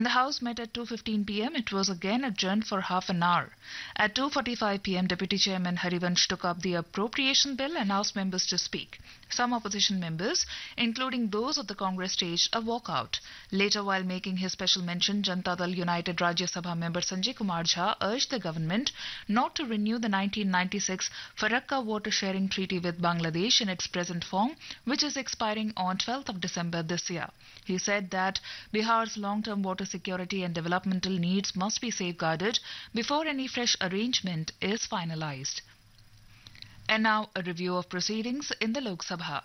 The House met at 2:15 p.m. It was again adjourned for half an hour. At 2:45 p.m., Deputy Chairman Harivansh took up the appropriation bill and asked members to speak. Some opposition members, including those of the Congress, staged a walkout. Later, while making his special mention, Janata Dal United Rajya Sabha member Sanjay Kumar Jha urged the government not to renew the 1996 Farakka Water Sharing Treaty with Bangladesh in its present form, which is expiring on 12th of December this year. He said that Bihar's long-term water security and developmental needs must be safeguarded before any fresh arrangement is finalized. And now a review of proceedings in the Lok Sabha.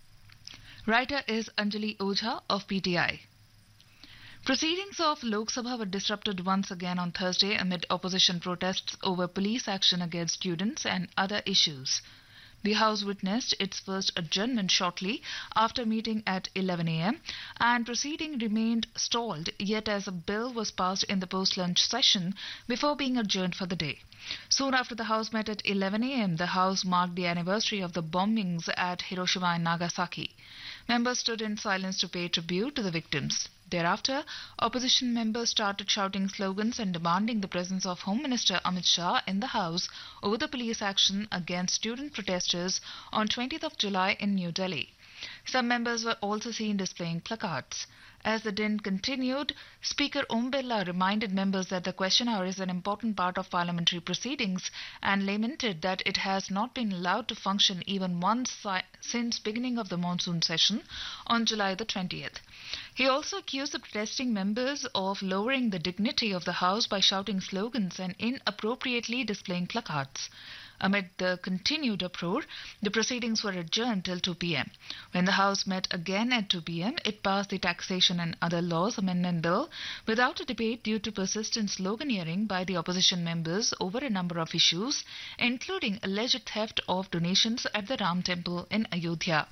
Writer is Anjali Ojha of PTI. Proceedings of Lok Sabha were disrupted once again on Thursday amid opposition protests over police action against students and other issues. The House witnessed its first adjournment shortly after meeting at 11 a.m. and proceeding remained stalled yet as a bill was passed in the post-lunch session before being adjourned for the day. Soon after the House met at 11 a.m., the House marked the anniversary of the bombings at Hiroshima and Nagasaki. Members stood in silence to pay tribute to the victims. Thereafter, opposition members started shouting slogans and demanding the presence of Home Minister Amit Shah in the House over the police action against student protesters on 20th of July in New Delhi. Some members were also seen displaying placards. As the din continued, Speaker Om Birla reminded members that the question hour is an important part of parliamentary proceedings and lamented that it has not been allowed to function even once since beginning of the monsoon session on July the 20th. He also accused the protesting members of lowering the dignity of the House by shouting slogans and inappropriately displaying placards. Amid the continued uproar, the proceedings were adjourned till 2 p.m. When the House met again at 2 p.m., it passed the Taxation and Other Laws Amendment Bill without a debate due to persistent sloganeering by the opposition members over a number of issues, including alleged theft of donations at the Ram Temple in Ayodhya.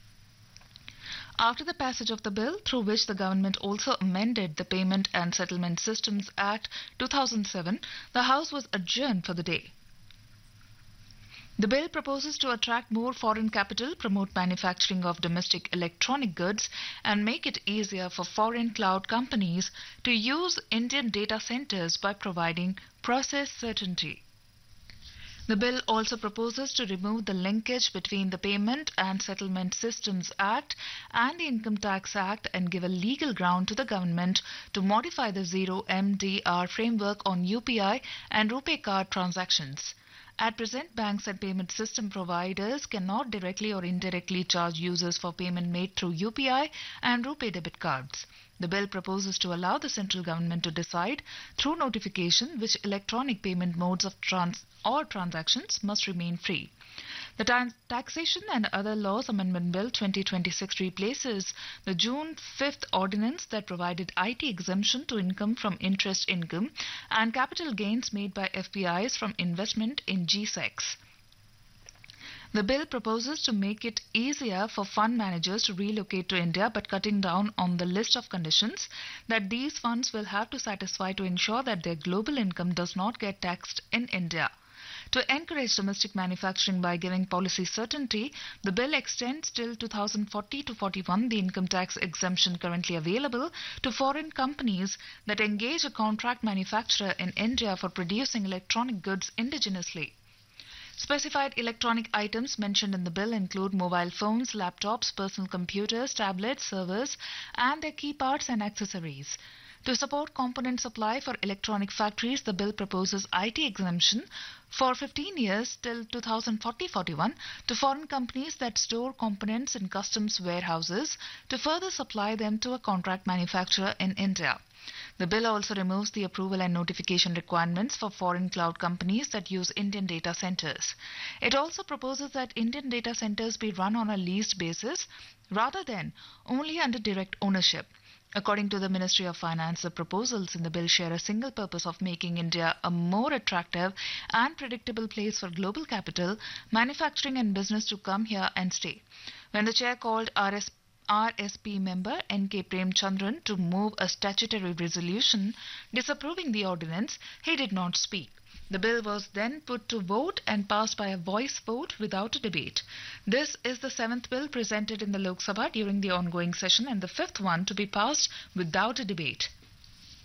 After the passage of the bill, through which the government also amended the Payment and Settlement Systems Act 2007, the House was adjourned for the day. The bill proposes to attract more foreign capital, promote manufacturing of domestic electronic goods, and make it easier for foreign cloud companies to use Indian data centers by providing process certainty. The bill also proposes to remove the linkage between the Payment and Settlement Systems Act and the Income Tax Act and give a legal ground to the government to modify the Zero MDR framework on UPI and RuPay card transactions. At present, banks and payment system providers cannot directly or indirectly charge users for payment made through UPI and RuPay debit cards. The bill proposes to allow the central government to decide through notification which electronic payment modes of transactions must remain free. The Taxation and Other Laws Amendment Bill 2026 replaces the June 5th ordinance that provided IT exemption to income from interest income and capital gains made by FPIs from investment in GSECs. The bill proposes to make it easier for fund managers to relocate to India, but cutting down on the list of conditions that these funds will have to satisfy to ensure that their global income does not get taxed in India. To encourage domestic manufacturing by giving policy certainty, the bill extends till 2040 to 41 the income tax exemption currently available to foreign companies that engage a contract manufacturer in India for producing electronic goods indigenously. Specified electronic items mentioned in the bill include mobile phones, laptops, personal computers, tablets, servers, and their key parts and accessories. To support component supply for electronic factories, the bill proposes IT exemption for 15 years till 2040-41 to foreign companies that store components in customs warehouses to further supply them to a contract manufacturer in India. The bill also removes the approval and notification requirements for foreign cloud companies that use Indian data centers. It also proposes that Indian data centers be run on a leased basis rather than only under direct ownership. According to the Ministry of Finance, the proposals in the bill share a single purpose of making India a more attractive and predictable place for global capital, manufacturing and business to come here and stay. When the chair called RSP member N.K. Premchandran to move a statutory resolution disapproving the ordinance, he did not speak. The bill was then put to vote and passed by a voice vote without a debate. This is the 7th bill presented in the Lok Sabha during the ongoing session and the 5th one to be passed without a debate.